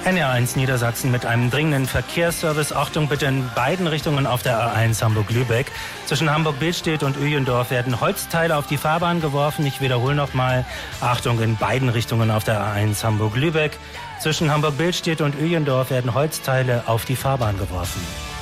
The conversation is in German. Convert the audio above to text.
NR1 Niedersachsen mit einem dringenden Verkehrsservice. Achtung bitte in beiden Richtungen auf der A1 Hamburg-Lübeck. Zwischen Hamburg-Billstedt und Uyendorf werden Holzteile auf die Fahrbahn geworfen. Ich wiederhole nochmal. Achtung in beiden Richtungen auf der A1 Hamburg-Lübeck. Zwischen Hamburg-Billstedt und Uyendorf werden Holzteile auf die Fahrbahn geworfen.